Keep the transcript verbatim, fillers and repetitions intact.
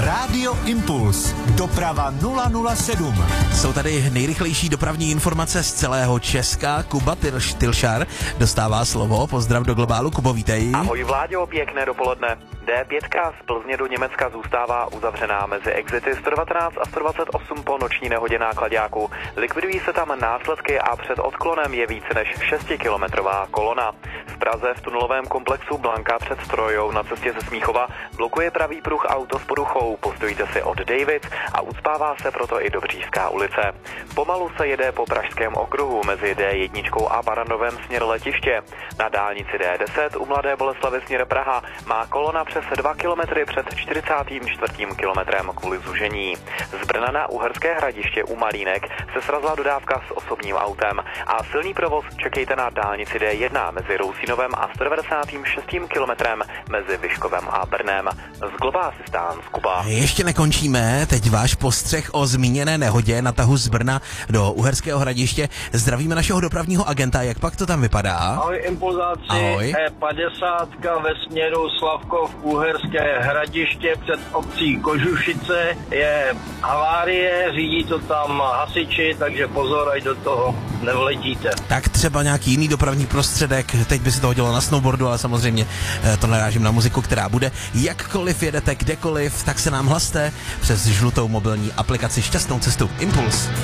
Rádio Impuls. Doprava nula nula sedm. Jsou tady nejrychlejší dopravní informace z celého Česka. Kuba Tilš, Tilšar dostává slovo. Pozdrav do globálu. Kubo, vítej. Ahoj Vláďo, pěkné dopoledne. D pět z Plzně do Německa zůstává uzavřená mezi exity sto devatenáct a sto dvacet osm po noční nehodě náklaďáků. Likvidují se tam následky a před odklonem je více než šestikilometrová kolona. V Praze v tunelovém komplexu Blanka před Strojou na cestě ze Smíchova blokuje pravý pruh auto s poruchou. Postojte si od Davids a ucpává se proto i Dobřížská ulice. Pomalu se jede po Pražském okruhu mezi D jedna a Barrandovem směr letiště. Na dálnici D deset u Mladé Boleslavi směr Praha má kolona přes dva kilometry před čtyřicátým čtvrtým kilometrem kvůli zužení. Z Brna na Uherské Hradiště u Malínek se srazila dodávka s osobním autem a silný provoz čekejte na dálnici D jedna mezi Rousínovem a sto devadesátým šestým kilometrem mezi Vyškovem a Brnem. Z Global Assistance Kuba. Ještě nekončíme, teď váš postřeh o zmíněné nehodě na tahu z Brna do Uherského Hradiště. Zdravíme našeho dopravního agenta, jak pak to tam vypadá? Ahoj impulzáci, Ahoj. E padesát ve směru Slavkov Uherské Hradiště před obcí Kožušice je havárie, řídí to tam hasiči, takže pozor, ať do toho nevletíte. Tak třeba nějaký jiný dopravní prostředek, teď by se to hodilo na snowboardu, ale samozřejmě to narážím na muziku, která bude. Jakkoliv jedete kdekoliv, tak se nám hlaste přes žlutou mobilní aplikaci. Šťastnou cestu Impuls.